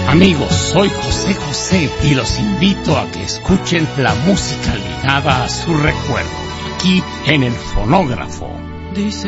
Amigos, soy José José y los invito a que escuchen la música ligada a su recuerdo, aquí en el fonógrafo. Dice